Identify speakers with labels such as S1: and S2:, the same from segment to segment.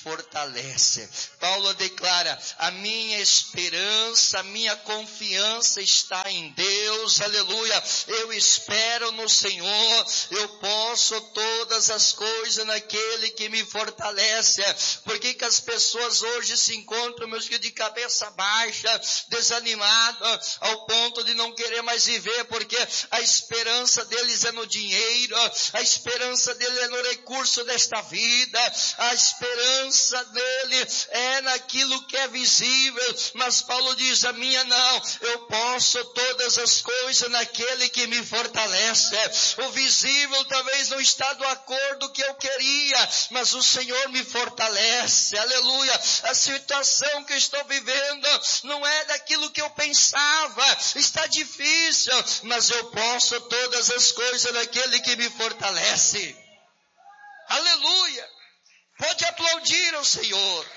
S1: fortalece. Paulo declara: a minha esperança, a minha confiança está em Deus, aleluia. Eu espero no Senhor, eu posso todas as coisas naquele que me fortalece. Por que as pessoas hoje se encontram, meus filhos, de cabeça baixa, desanimadas, ao ponto de não querer mais viver, porque a esperança deles é no dinheiro, a esperança deles é no recurso desta vida, a esperança dele é naquilo que é visível, mas Paulo diz: a minha não, eu posso todas as coisas naquele que me fortalece. O visível talvez não está do acordo que eu queria, mas o Senhor me fortalece, aleluia. A situação que eu estou vivendo não é daquilo que eu pensava, está difícil, mas eu posso todas as coisas naquele que me fortalece, aleluia. Pode aplaudir ao Senhor.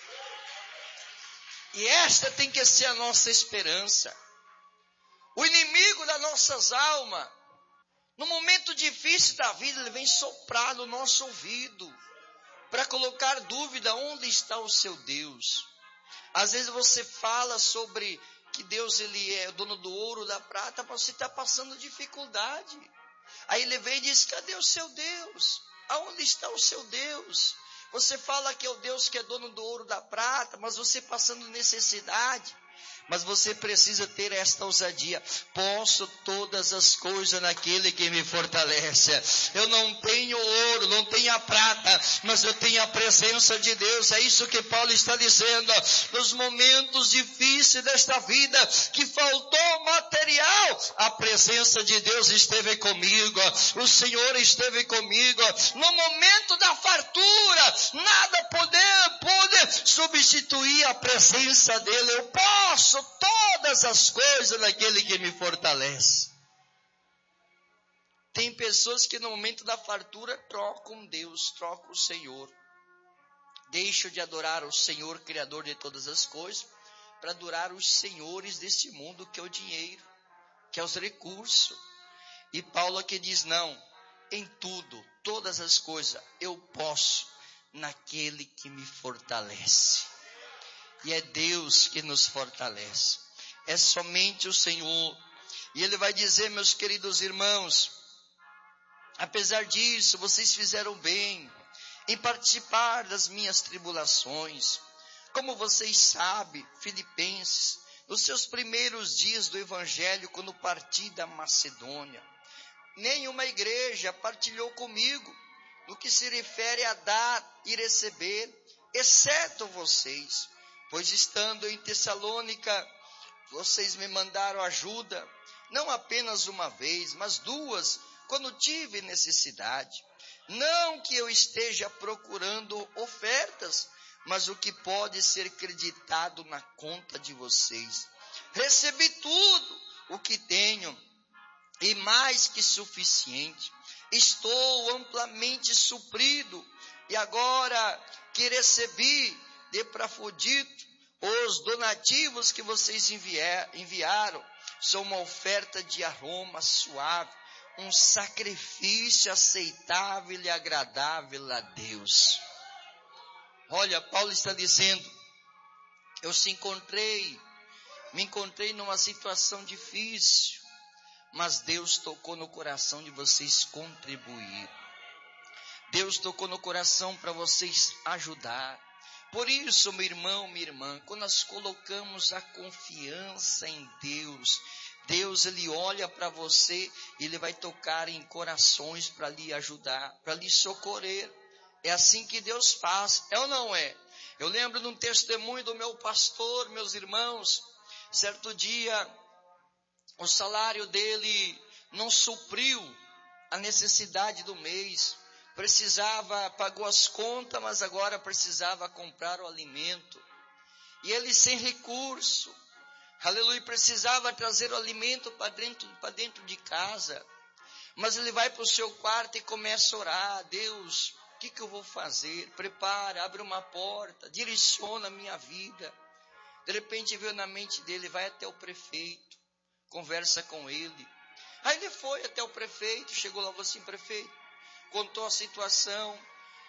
S1: E esta tem que ser a nossa esperança. O inimigo das nossas almas, no momento difícil da vida, ele vem soprar no nosso ouvido, para colocar dúvida: onde está o seu Deus? Às vezes você fala sobre que Deus, ele é o dono do ouro, da prata, mas você está passando dificuldade. Aí ele vem e diz: cadê o seu Deus? Aonde está o seu Deus? Você fala que é o Deus que é dono do ouro, da prata, mas você passando necessidade. Mas você precisa ter esta ousadia: posso todas as coisas naquele que me fortalece. Eu não tenho ouro, não tenho a prata, mas eu tenho a presença de Deus. É isso que Paulo está dizendo. Nos momentos difíceis desta vida, que faltou material, a presença de Deus esteve comigo, o Senhor esteve comigo. No momento da fartura, nada pôde substituir a presença dele. Eu posso todas as coisas naquele que me fortalece. Tem pessoas que no momento da fartura trocam Deus, trocam o Senhor. Deixam de adorar o Senhor, Criador de todas as coisas, para adorar os senhores deste mundo, que é o dinheiro, que é os recursos. E Paulo aqui diz: não, em tudo, todas as coisas, eu posso naquele que me fortalece. E é Deus que nos fortalece, é somente o Senhor. E ele vai dizer: meus queridos irmãos, apesar disso, vocês fizeram bem em participar das minhas tribulações. Como vocês sabem, Filipenses, nos seus primeiros dias do Evangelho, quando parti da Macedônia, nenhuma igreja partilhou comigo no que se refere a dar e receber, exceto vocês. Pois estando em Tessalônica, vocês me mandaram ajuda, não apenas uma vez, mas duas, quando tive necessidade. Não que eu esteja procurando ofertas, mas o que pode ser creditado na conta de vocês. Recebi tudo o que tenho, e mais que suficiente. Estou amplamente suprido, e agora que recebi de Epafrodito os donativos que vocês enviaram, são uma oferta de aroma suave, um sacrifício aceitável e agradável a Deus. Olha, Paulo está dizendo: eu me encontrei numa situação difícil, mas Deus tocou no coração de vocês contribuir. Deus tocou no coração para vocês ajudar. Por isso, meu irmão, minha irmã, quando nós colocamos a confiança em Deus, Deus, ele olha para você e ele vai tocar em corações para lhe ajudar, para lhe socorrer. É assim que Deus faz, é ou não é? Eu lembro de um testemunho do meu pastor, meus irmãos. Certo dia, o salário dele não supriu a necessidade do mês. Pagou as contas, mas agora precisava comprar o alimento. E ele sem recurso, aleluia, precisava trazer o alimento para dentro de casa. Mas ele vai para o seu quarto e começa a orar: Deus, o que eu vou fazer? Prepara, abre uma porta, direciona a minha vida. De repente veio na mente dele: vai até o prefeito, conversa com ele. Aí ele foi até o prefeito, chegou lá e falou assim: prefeito, contou a situação,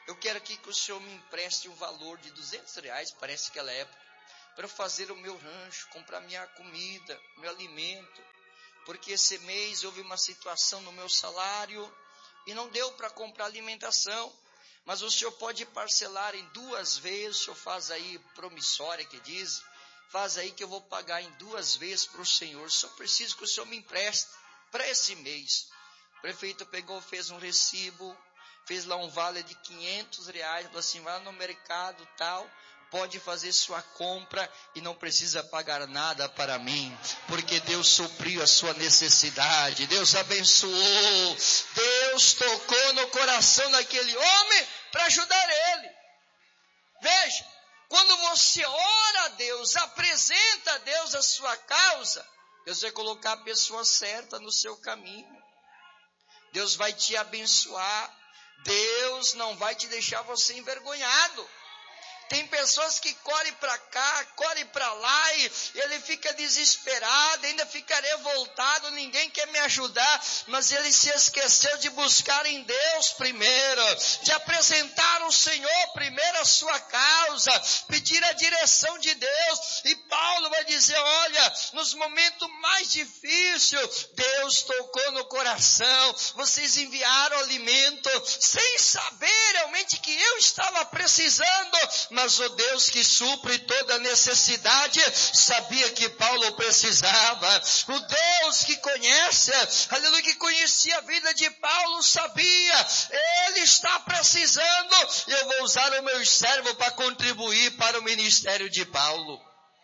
S1: eu quero aqui que o senhor me empreste um valor de R$200, parece aquela época, para eu fazer o meu rancho, comprar minha comida, meu alimento, porque esse mês houve uma situação no meu salário e não deu para comprar alimentação, mas o senhor pode parcelar em 2 vezes, o senhor faz aí promissória que diz, faz aí que eu vou pagar em 2 vezes para o senhor, só preciso que o senhor me empreste para esse mês. O prefeito pegou, fez um recibo, fez lá um vale de R$500, falou assim, vai no mercado tal, pode fazer sua compra e não precisa pagar nada para mim, porque Deus supriu a sua necessidade, Deus abençoou, Deus tocou no coração daquele homem para ajudar ele. Veja, quando você ora a Deus, apresenta a Deus a sua causa, Deus vai colocar a pessoa certa no seu caminho, Deus vai te abençoar, Deus não vai te deixar você envergonhado. Tem pessoas que correm para cá, correm para lá e ele fica desesperado, ainda fica revoltado, ninguém quer me ajudar, mas ele se esqueceu de buscar em Deus primeiro, de apresentar ao Senhor primeiro a sua causa, pedir a direção de Deus. E Paulo vai dizer, olha, nos momentos mais difíceis, Deus tocou no coração, vocês enviaram alimento, sem saber realmente que eu estava precisando, mas o Deus que supre toda necessidade sabia que Paulo precisava. O Deus que conhece, aleluia, que conhecia a vida de Paulo, sabia, ele está precisando, eu vou usar o meu servo para contribuir para o ministério de Paulo.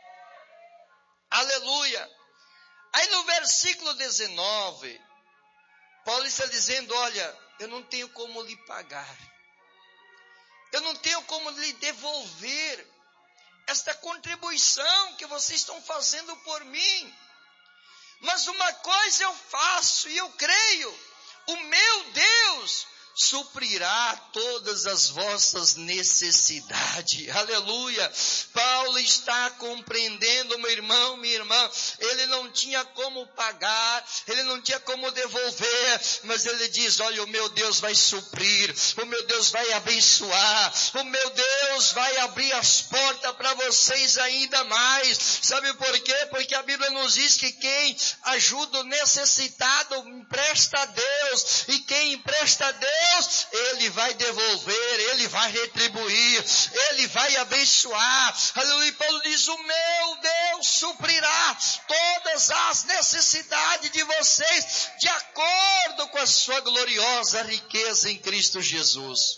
S1: Aleluia. Aí no versículo 19, Paulo está dizendo, olha, eu não tenho como lhe pagar, eu não tenho como lhe devolver esta contribuição que vocês estão fazendo por mim. Mas uma coisa eu faço e eu creio, o meu Deus suprirá todas as vossas necessidades. Aleluia. Paulo está compreendendo, meu irmão, minha irmã, ele não tinha como pagar, ele não tinha como devolver, mas ele diz, olha, o meu Deus vai suprir, o meu Deus vai abençoar, o meu Deus vai abrir as portas para vocês ainda mais. Sabe por quê? Porque a Bíblia nos diz que quem ajuda o necessitado empresta a Deus, e quem empresta a Deus, ele vai devolver, ele vai retribuir, ele vai abençoar. Aleluia. Paulo diz, o meu Deus suprirá todas as necessidades de vocês, de acordo com a sua gloriosa riqueza em Cristo Jesus.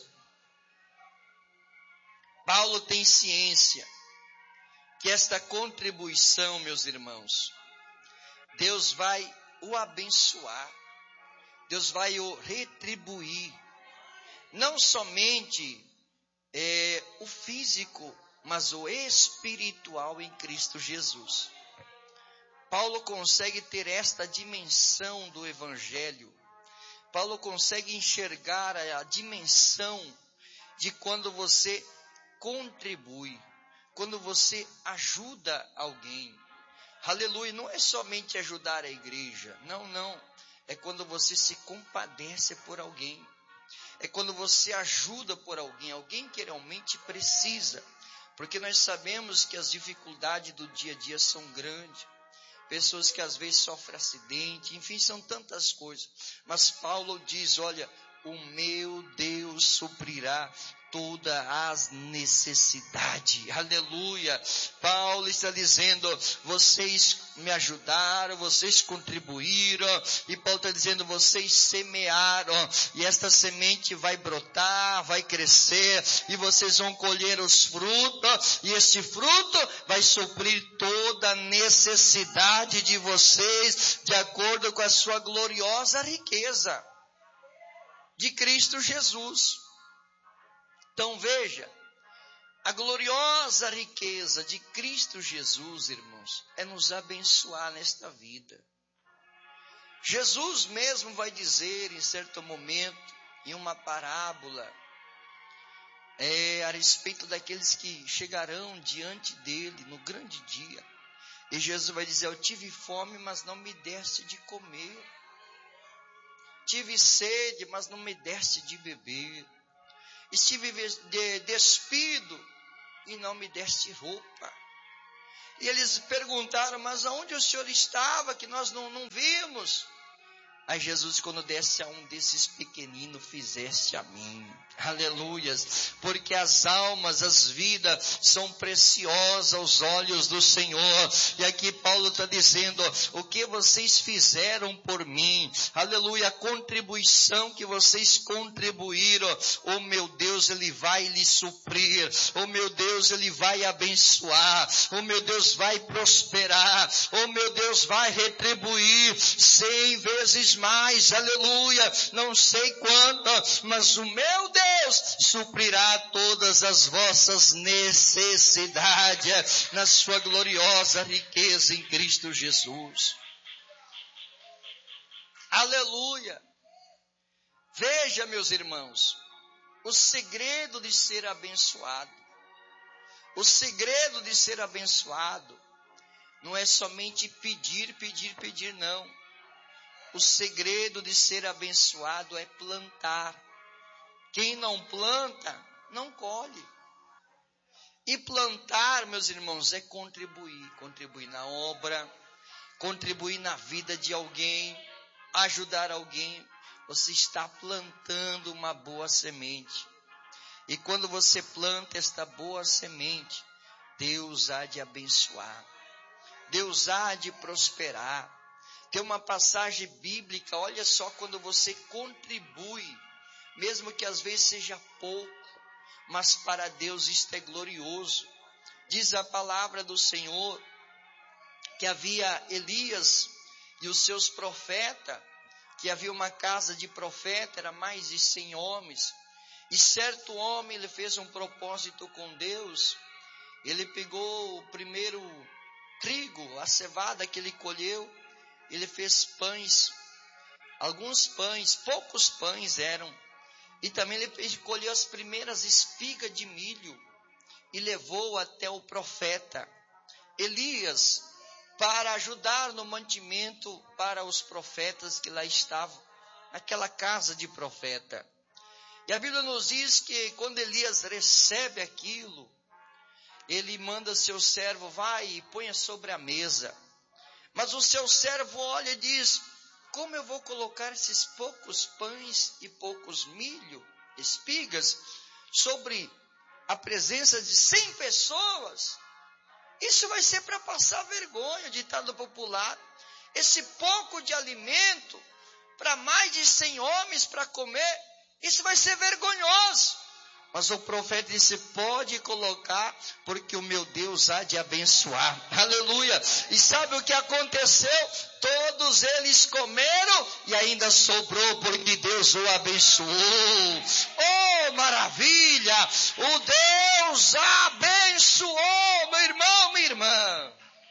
S1: Paulo tem ciência que esta contribuição, meus irmãos, Deus vai o abençoar, Deus vai o retribuir, não somente o físico, mas o espiritual em Cristo Jesus. Paulo consegue ter esta dimensão do Evangelho, Paulo consegue enxergar a dimensão de quando você contribui, quando você ajuda alguém. Aleluia, não é somente ajudar a igreja, não. É quando você se compadece por alguém. É quando você ajuda por alguém, alguém que realmente precisa. Porque nós sabemos que as dificuldades do dia a dia são grandes. Pessoas que às vezes sofrem acidente, enfim, são tantas coisas. Mas Paulo diz, olha, o meu Deus suprirá todas as necessidades. Aleluia. Paulo está dizendo, vocês me ajudaram, vocês contribuíram, e Paulo está dizendo, vocês semearam, e esta semente vai brotar, vai crescer, e vocês vão colher os frutos, e este fruto vai suprir toda a necessidade de vocês, de acordo com a sua gloriosa riqueza de Cristo Jesus. Então veja, a gloriosa riqueza de Cristo Jesus, irmãos, é nos abençoar nesta vida. Jesus mesmo vai dizer em certo momento, em uma parábola, a respeito daqueles que chegarão diante dele no grande dia. E Jesus vai dizer, eu tive fome, mas não me deste de comer. Tive sede, mas não me deste de beber. estive despido e não me deste roupa. E eles perguntaram, mas aonde o Senhor estava, que nós não vimos? Aí Jesus, quando desse a um desses pequeninos, fizeste a mim. Aleluias. Porque as almas, as vidas são preciosas aos olhos do Senhor. E aqui Paulo está dizendo, o que vocês fizeram por mim. Aleluia. A contribuição que vocês contribuíram. Oh meu Deus, Ele vai lhe suprir. Oh meu Deus, Ele vai abençoar. Oh meu Deus, vai prosperar. Oh meu Deus, vai retribuir 100 vezes mais, aleluia, não sei quanto, mas o meu Deus suprirá todas as vossas necessidades na sua gloriosa riqueza em Cristo Jesus. Aleluia. Veja, meus irmãos, o segredo de ser abençoado. O segredo de ser abençoado não é somente pedir, não. O segredo de ser abençoado é plantar. Quem não planta, não colhe. E plantar, meus irmãos, é contribuir. Contribuir na obra, contribuir na vida de alguém, ajudar alguém. Você está plantando uma boa semente. E quando você planta esta boa semente, Deus há de abençoar. Deus há de prosperar. Tem uma passagem bíblica, olha só, quando você contribui, mesmo que às vezes seja pouco, mas para Deus isto é glorioso. Diz a palavra do Senhor, que havia Elias e os seus profetas, que havia uma casa de profeta, era mais de 100 homens, e certo homem, ele fez um propósito com Deus, ele pegou o primeiro trigo, a cevada que ele colheu, ele fez pães, alguns pães, poucos pães eram, e também ele colheu as primeiras espigas de milho, e levou até o profeta Elias, para ajudar no mantimento para os profetas que lá estavam, naquela casa de profeta. E a Bíblia nos diz que quando Elias recebe aquilo, ele manda seu servo, vai e ponha sobre a mesa. Mas o seu servo olha e diz, como eu vou colocar esses poucos pães e poucos milho, espigas, sobre a presença de 100 pessoas? Isso vai ser para passar vergonha, ditado popular. Esse pouco de alimento, para mais de 100 homens para comer, isso vai ser vergonhoso. Mas o profeta disse, pode colocar, porque o meu Deus há de abençoar. Aleluia. E sabe o que aconteceu? Todos eles comeram e ainda sobrou, porque Deus o abençoou. Oh, maravilha! O Deus abençoou, meu irmão, minha irmã.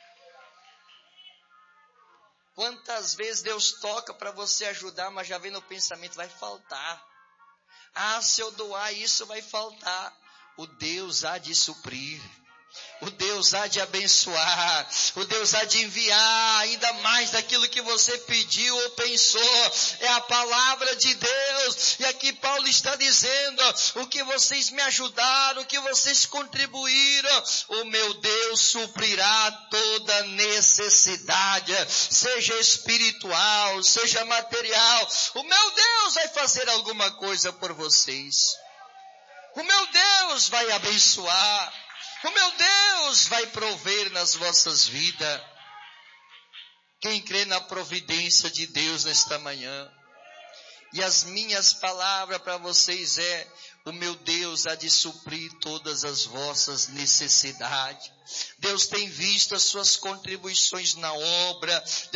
S1: Quantas vezes Deus toca para você ajudar, mas já vem no pensamento, vai faltar. Ah, se eu doar isso vai faltar. O Deus há de suprir. O Deus há de abençoar. O Deus há de enviar ainda mais daquilo que você pediu ou pensou. É a palavra de Deus. E aqui Paulo está dizendo, o que vocês me ajudaram, o que vocês contribuíram, o meu Deus suprirá toda necessidade, seja espiritual, seja material. O meu Deus vai fazer alguma coisa por vocês. O meu Deus vai abençoar. O meu Deus vai prover nas vossas vidas. Quem crê na providência de Deus nesta manhã? E as minhas palavras para vocês é, o meu Deus há de suprir todas as vossas necessidades. Deus tem visto as suas contribuições na obra.